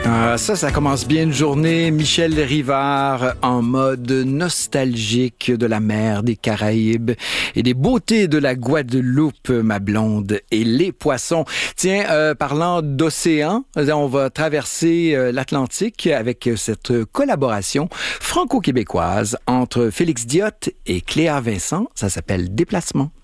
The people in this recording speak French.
Ça commence bien une journée. Michel Rivard en mode nostalgique de la mer des Caraïbes et des beautés de la Guadeloupe, ma blonde, et les poissons. Tiens, parlant d'océan, on va traverser l'Atlantique avec cette collaboration franco-québécoise entre Félix Diot et Cléa Vincent. Ça s'appelle Déplacement.